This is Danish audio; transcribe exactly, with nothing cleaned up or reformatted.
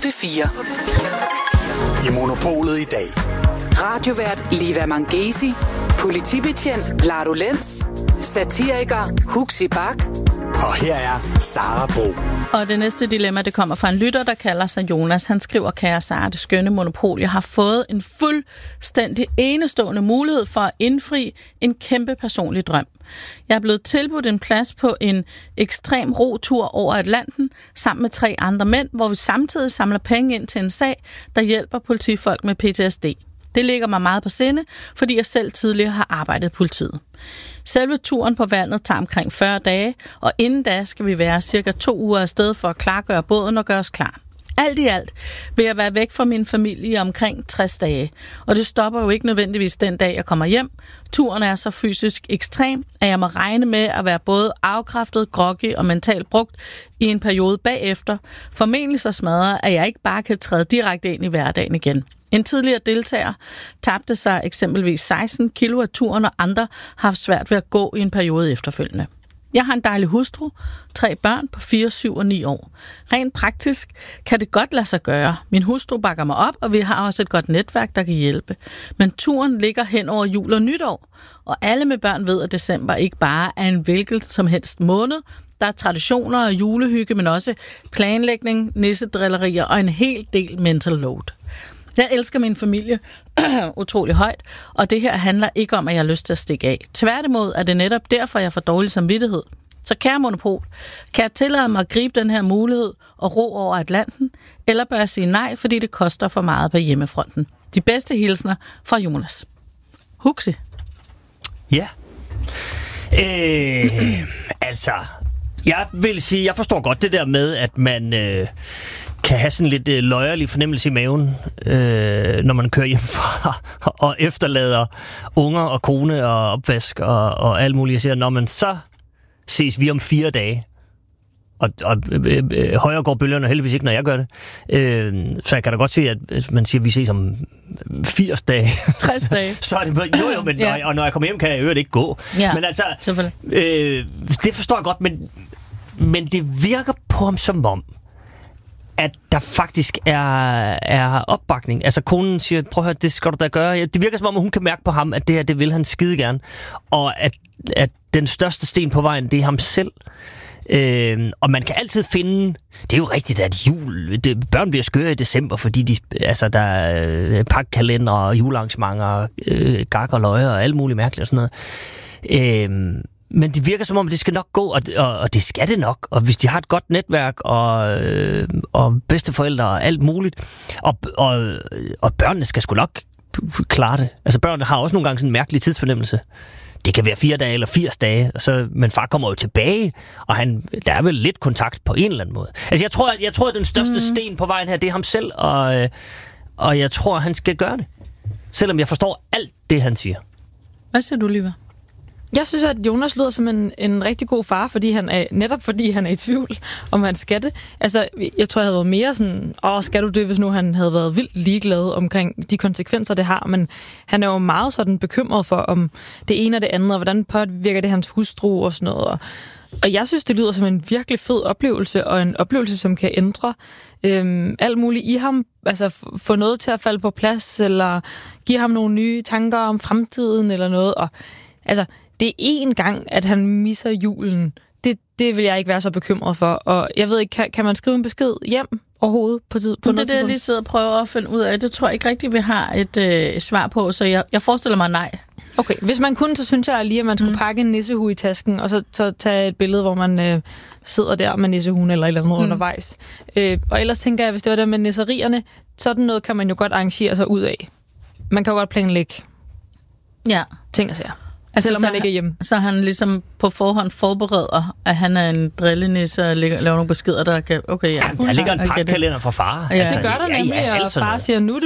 P fire. I Monopolet i dag. Radiovært Liva Mangesi, politibetjent Vlado Lenz, satiriker Huxi Bak. Og her er Sara Bro. Og det næste dilemma, det kommer fra en lytter, der kalder sig Jonas. Han skriver, kære Sara, det skønne monopol. Jeg har fået en fuldstændig enestående mulighed for at indfri en kæmpe personlig drøm. Jeg er blevet tilbudt en plads på en ekstrem rotur over Atlanten sammen med tre andre mænd, hvor vi samtidig samler penge ind til en sag, der hjælper politifolk med P T S D. Det ligger mig meget på sinde, fordi jeg selv tidligere har arbejdet i politiet. Selve turen på vandet tager omkring fyrre dage, og inden da skal vi være cirka to uger afsted for at klargøre båden og gøre os klar. Alt i alt vil jeg være væk fra min familie i omkring tres dage, og det stopper jo ikke nødvendigvis den dag, jeg kommer hjem. Turen er så fysisk ekstrem, at jeg må regne med at være både afkræftet, groggy og mentalt brugt i en periode bagefter. Formentlig så smadret, at jeg ikke bare kan træde direkte ind i hverdagen igen. En tidligere deltager tabte sig eksempelvis seksten kilo af turen, og andre har haft svært ved at gå i en periode efterfølgende. Jeg har en dejlig hustru, tre børn på fire, syv og ni år. Rent praktisk kan det godt lade sig gøre. Min hustru bakker mig op, og vi har også et godt netværk, der kan hjælpe. Men turen ligger hen over jul og nytår, og alle med børn ved, at december ikke bare er en hvilket som helst måned. Der er traditioner og julehygge, men også planlægning, nissedrillerier og en hel del mental load. Jeg elsker min familie utrolig højt, og det her handler ikke om, at jeg har lyst til at stikke af. Tværtimod er det netop derfor, jeg får dårlig samvittighed. Så kære monopol, kan jeg tillade mig at gribe den her mulighed og ro over Atlanten, eller bør jeg sige nej, fordi det koster for meget på hjemmefronten? De bedste hilsner fra Jonas. Huxi. Ja. Øh, altså, jeg vil sige, jeg forstår godt det der med, at man øh, kan have sådan lidt øh, løjerlig fornemmelse i maven, øh, når man kører hjemmefra og efterlader unger og kone og opvask og, og alt muligt. Jeg siger, når man så ses vi om fire dage, og, og øh, øh, højere går bølgerne heldigvis ikke, når jeg gør det. Øh, så jeg kan da godt se, at man siger, at vi ses om firs dage. tres dage. Så er det jo, jo, men ja. når, og når jeg kommer hjem, kan jeg jo ikke gå. Ja, men altså, øh, det forstår jeg godt, men, men det virker på ham som om, at der faktisk er, er opbakning. Altså konen siger, prøv at høre, det skal du da gøre. Det virker som om, at hun kan mærke på ham, at det her, det vil han skide gerne. Og at, at den største sten på vejen, det er ham selv. Øh, og man kan altid finde, det er jo rigtigt, at jul, det, børn bliver skøre i december, fordi de, altså, der er pakkalender og julearrangementer, øh, gak og løjer og alt muligt mærkeligt og sådan noget. Øh, men det virker som om, det skal nok gå, og, og, og det skal det nok. Og hvis de har et godt netværk og, øh, og bedsteforældre og alt muligt, og, og, og børnene skal sgu nok klare det. Altså børnene har også nogle gange sådan en mærkelig tidsfornemmelse. Det kan være fire dage eller firs dage, så, men far kommer jo tilbage, og han, der er vel lidt kontakt på en eller anden måde. Altså jeg tror, jeg tror at den største mm. sten på vejen her, det er ham selv, og, og jeg tror, han skal gøre det. Selvom jeg forstår alt det, han siger. Hvad siger du, Liva? Jeg synes, at Jonas lyder som en, en rigtig god far, fordi han er, netop fordi han er i tvivl, om han skal det. Altså, jeg tror, jeg havde været mere sådan, åh, skal du det, hvis nu han havde været vildt ligeglad omkring de konsekvenser, det har. Men han er jo meget sådan bekymret for, om det ene og det andet, og hvordan påvirker det hans hustru og sådan noget. Og, og jeg synes, det lyder som en virkelig fed oplevelse, og en oplevelse, som kan ændre øhm, alt muligt i ham. Altså, få noget til at falde på plads, eller give ham nogle nye tanker om fremtiden, eller noget. Og altså, det er én gang, at han misser julen. Det, det vil jeg ikke være så bekymret for. Og jeg ved ikke, kan, kan man skrive en besked hjem overhovedet på tid? På det er det, jeg lige sidder og prøver at finde ud af. Det tror jeg ikke rigtigt, vi har et øh, svar på, så jeg, jeg forestiller mig nej. Okay, hvis man kunne, så synes jeg lige, at man skulle mm. pakke en nissehue i tasken, og så, så tage et billede, hvor man øh, sidder der med nissehuen eller et eller andet mm. undervejs. Øh, og ellers tænker jeg, hvis det var der med nisserierne, sådan noget kan man jo godt arrangere sig ud af. Man kan jo godt planlægge ja. ting og sager. Altså, selvom så, man ikke er hjemme. Så han ligesom på forhånd forbereder, at han er en drillenisse og laver nogle beskeder, der kan... Okay, ja. Der ligger en pakkalender fra far. Ja. Altså, det gør der nemlig, ja, ja, og far siger, nu